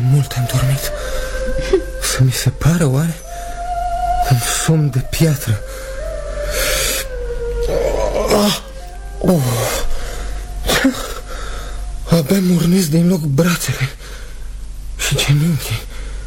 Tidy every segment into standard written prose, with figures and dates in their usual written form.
mult am dormit. Să mi se pară oare un somn de piatră. Abia murnesc din loc brațele și genunchii.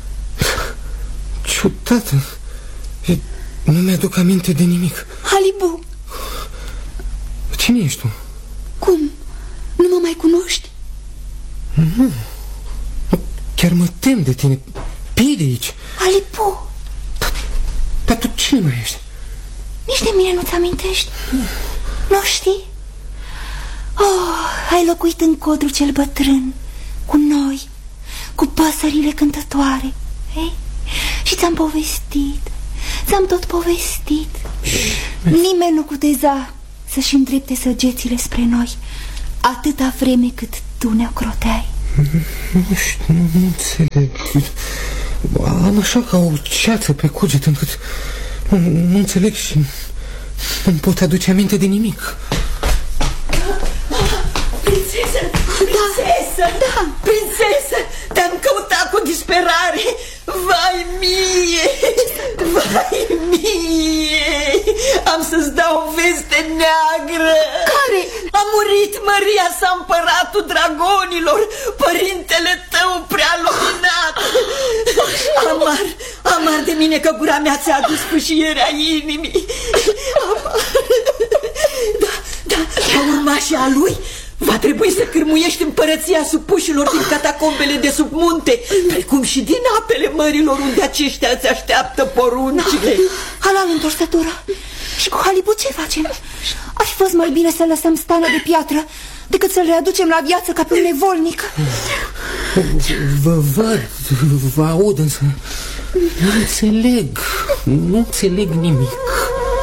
Ciudat. Nu mi-aduc aminte de nimic. Halibu! Cine ești tu? Cum? Nu mă mai cunoști? Nu. Chiar mă tem de tine. Pii de aici. Halibu! Dar tu cine mai ești? Nici de mine nu-ți amintești? Nu știi? Oh, ai locuit în codrul cel bătrân, cu noi, cu păsările cântătoare, ei? Și ți-am povestit, ți-am tot povestit. Nimeni nu cuteza să-și îndrepte săgețile spre noi atâta vreme cât tu ne ocroteai. Nu știu, nu înțeleg. Am așa ca o ceață pe cuget încât nu înțeleg și nu pot aduce aminte de nimic. Prințesă! Prințesă! Da! Prințesă! Te-am căutat cu disperare! Vai mie! Vai mie! Am să-ți dau o veste neagră! Care? A murit Maria sa, împăratul dragonilor, părintele tău prea luminat! Amar de mine că gura mea ți-a adus fâșierea inimii! Da, ca urmașii a lui va trebui să cârmuiești împărăția supușilor din catacombele de sub munte, precum și din apele mărilor unde aceștia îți așteaptă poruncile. Halal întorsătură. Și cu Halibu ce facem? Ar fi fost mai bine să lăsăm stana de piatră decât să-l readucem la viață ca pe un nevolnic. Vă văd, vă aud, însă nu înțeleg nimic.